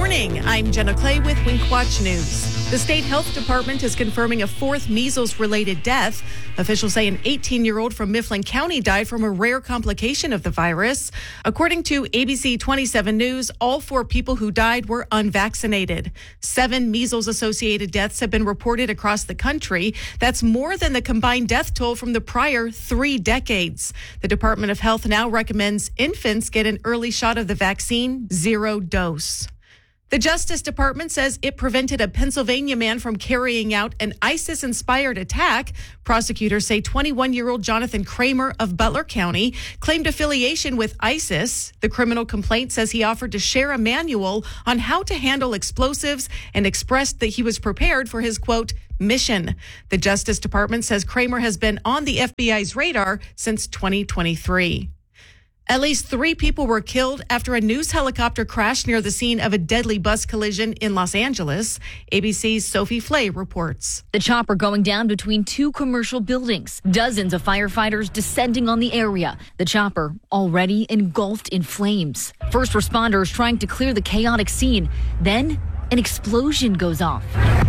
morning. I'm Jenna Clay with Wink Watch News. The state health department is confirming a fourth measles-related death. Officials say an 18-year-old from Mifflin County died from a rare complication of the virus. According to ABC 27 News, all 4 people who died were unvaccinated. 7 measles-associated deaths have been reported across the country. That's more than the combined death toll from the prior 3 decades. The Department of Health now recommends infants get an early shot of the vaccine, 0 dose. The Justice Department says it prevented a Pennsylvania man from carrying out an ISIS-inspired attack. Prosecutors say 21-year-old Jonathan Kramer of Butler County claimed affiliation with ISIS. The criminal complaint says he offered to share a manual on how to handle explosives and expressed that he was prepared for his, quote, mission. The Justice Department says Kramer has been on the FBI's radar since 2023. At least 3 people were killed after a news helicopter crashed near the scene of a deadly bus collision in Los Angeles. ABC's Sophie Flay reports. The chopper going down between 2 commercial buildings. Dozens of firefighters descending on the area. The chopper already engulfed in flames. First responders trying to clear the chaotic scene. Then an explosion goes off.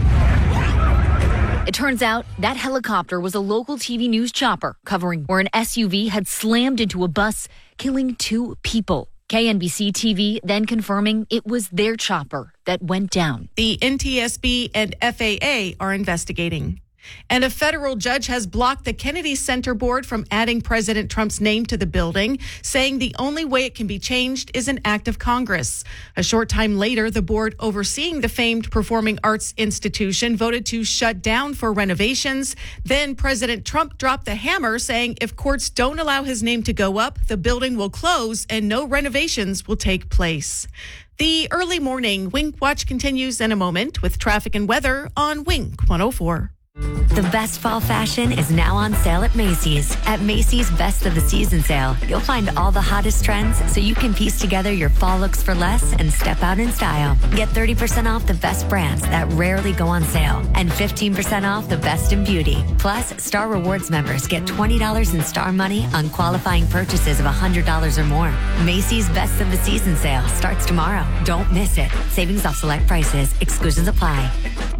It turns out that helicopter was a local TV news chopper covering where an SUV had slammed into a bus, killing 2 people. KNBC TV then confirming it was their chopper that went down. The NTSB and FAA are investigating. And a federal judge has blocked the Kennedy Center Board from adding President Trump's name to the building, saying the only way it can be changed is an act of Congress. A short time later, the board overseeing the famed performing arts institution voted to shut down for renovations. Then President Trump dropped the hammer, saying if courts don't allow his name to go up, the building will close and no renovations will take place. The early morning Wink Watch continues in a moment with traffic and weather on Wink 104. The best fall fashion is now on sale at Macy's. At Macy's Best of the Season sale, you'll find all the hottest trends so you can piece together your fall looks for less and step out in style. Get 30% off the best brands that rarely go on sale and 15% off the best in beauty. Plus, Star Rewards members get $20 in Star money on qualifying purchases of $100 or more. Macy's Best of the Season sale starts tomorrow. Don't miss it. Savings off select prices. Exclusions apply.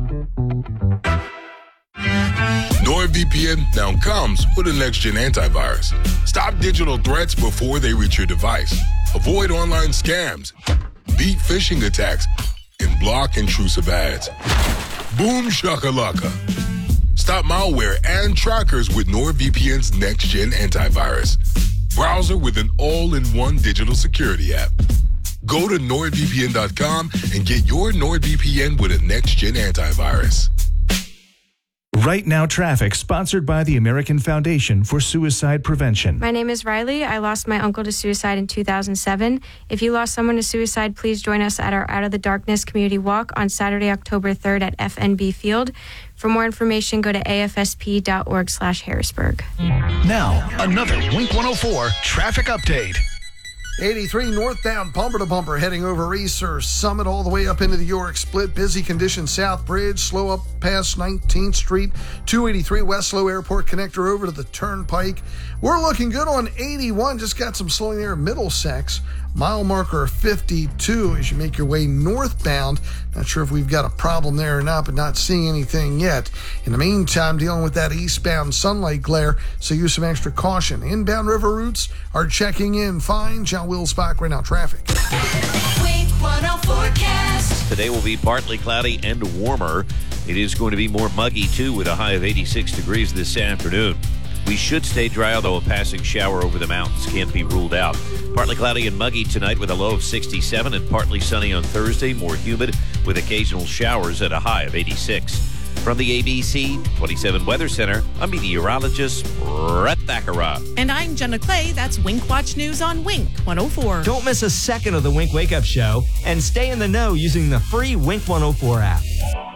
NordVPN now comes with a next-gen antivirus. Stop digital threats before they reach your device. Avoid online scams, beat phishing attacks, and block intrusive ads. Boom shakalaka. Stop malware and trackers with NordVPN's next-gen antivirus. Browser with an all-in-one digital security app. Go to NordVPN.com and get your NordVPN with a next-gen antivirus. Right Now Traffic, sponsored by the American Foundation for Suicide Prevention. My name is Riley. I lost my uncle to suicide in 2007. If you lost someone to suicide, please join us at our Out of the Darkness Community Walk on Saturday, October 3rd at FNB Field. For more information, go to afsp.org/Harrisburg. Now, another Wink 104 traffic update. 83 northbound bumper to bumper heading over Reser Summit all the way up into the York Split. Busy condition South Bridge, slow up past 19th Street. 283 Westlow Airport connector over to the Turnpike. We're looking good on 81. Just got some slowing there in Middlesex. Mile marker 52 as you make your way northbound. Not sure if we've got a problem there or not, but not seeing anything yet. In the meantime, dealing with that eastbound sunlight glare, so use some extra caution. Inbound river routes are checking in fine. John Wills-Bach, Right Now Traffic. Wink 104 forecast. Today will be partly cloudy and warmer. It is going to be more muggy, too, with a high of 86 degrees this afternoon. We should stay dry, although a passing shower over the mountains can't be ruled out. Partly cloudy and muggy tonight with a low of 67 and partly sunny on Thursday, more humid with occasional showers at a high of 86. From the ABC 27 Weather Center, I'm meteorologist Brett Thakara. And I'm Jenna Clay. That's Wink Watch News on Wink 104. Don't miss a second of the Wink Wake Up Show and stay in the know using the free Wink 104 app.